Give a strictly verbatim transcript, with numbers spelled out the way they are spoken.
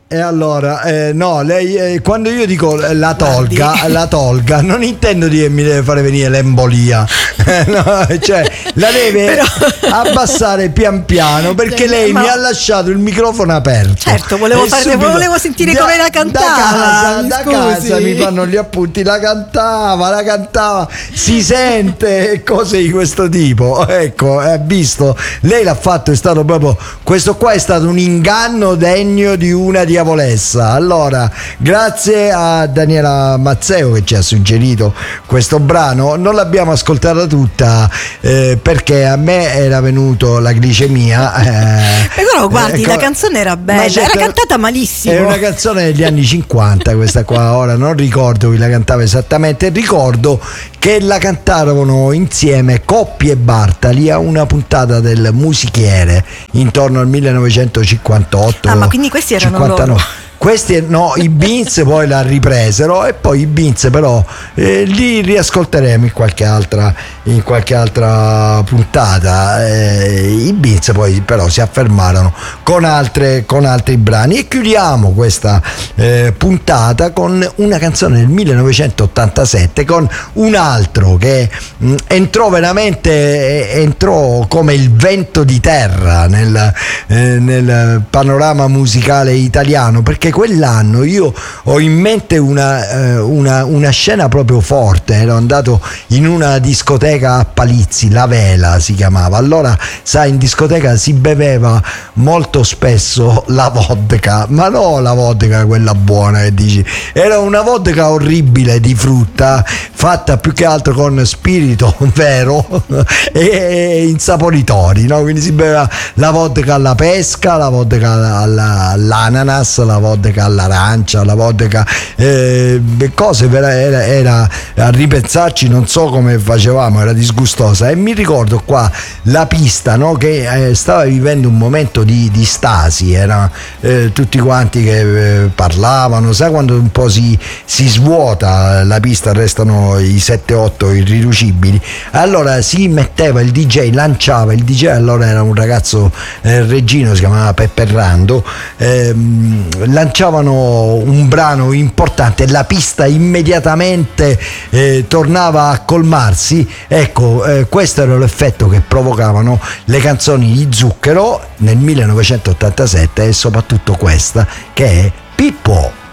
E allora, eh, no, lei eh, quando io dico eh, la tolga, Guardi. la tolga, non intendo dire mi deve fare venire l'embolia, no, cioè la deve Però... abbassare pian piano perché lei Ma... mi ha lasciato il microfono aperto. Certo, volevo, fare, volevo sentire da, come la cantava. Da casa, da casa mi fanno gli appunti, la cantava, la cantava, si sente cose di questo tipo. Ecco, ha visto, lei l'ha fatto, è stato proprio, questo qua è stato un inganno degno di una di Diavolessa. Allora, grazie a Daniela Mazzeo che ci ha suggerito questo brano. Non l'abbiamo ascoltata tutta eh, perché a me era venuto la glicemia. Eh, però guardi, eh, la canzone era bella, certo, era cantata malissimo. È una canzone degli anni cinquanta questa qua, ora non ricordo chi la cantava esattamente, ricordo che la cantarono insieme Coppi e Bartali a una puntata del Musichiere intorno al millenovecentocinquantotto. Ah, ma quindi questi erano cinquantanove. Loro. Questi no, i Beans poi la ripresero e poi i Beans però eh, li riascolteremo in qualche altra in qualche altra puntata. Eh, i Beans poi però si affermarono con altre con altri brani e chiudiamo questa eh, puntata con una canzone del millenovecentottantasette con un altro che mh, entrò veramente eh, entrò come il vento di terra nel, eh, nel panorama musicale italiano, perché quell'anno io ho in mente una, eh, una, una scena proprio forte. Ero andato in una discoteca a Palizzi, La Vela si chiamava. Allora, sai, in discoteca si beveva molto spesso la vodka, ma no la vodka quella buona che dici, era una vodka orribile di frutta fatta più che altro con spirito vero e insaporitori, no? Quindi si beveva la vodka alla pesca, la vodka alla, all'ananas, la vodka all'arancia, la vodka eh, cose era, era, era a ripensarci non so come facevamo, era disgustosa. E mi ricordo qua la pista, no, che eh, stava vivendo un momento di, di stasi, era eh, tutti quanti che eh, parlavano, sai quando un po' si, si svuota la pista, restano i sette otto irriducibili. Allora si metteva il D J, lanciava il D J, allora era un ragazzo eh, reggino, si chiamava Peppe Rando, ehm, lanciavano un brano importante e la pista immediatamente eh, tornava a colmarsi. Ecco, eh, questo era l'effetto che provocavano le canzoni di Zucchero nel millenovecentottantasette e soprattutto questa che è Pippo.